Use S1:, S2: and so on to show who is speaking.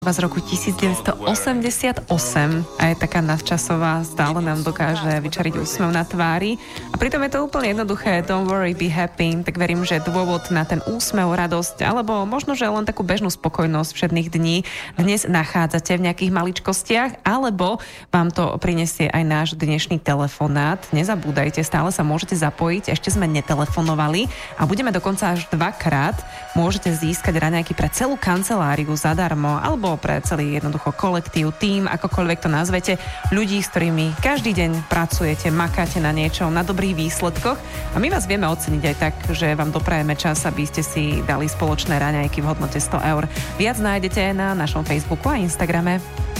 S1: z roku 1988 a je taká nadčasová, stále nám dokáže vyčariť úsmev na tvári a pritom je to úplne jednoduché, don't worry, be happy, tak verím, že dôvod na ten úsmev, radosť alebo možno, že len takú bežnú spokojnosť všedných dní dnes nachádzate v nejakých maličkostiach, alebo vám to prinesie aj náš dnešný telefonát. Nezabúdajte, stále sa môžete zapojiť, ešte sme netelefonovali a budeme dokonca až 2-krát. Môžete získať raňajky pre celú kanceláriu zadarmo, alebo pre celý jednoducho kolektív, tím, akokoľvek to nazvete, ľudí, s ktorými každý deň pracujete, makáte na niečom, na dobrých výsledkoch a my vás vieme oceniť aj tak, že vám doprajeme čas, aby ste si dali spoločné raňajky v hodnote 100 eur. Viac nájdete na našom Facebooku a Instagrame.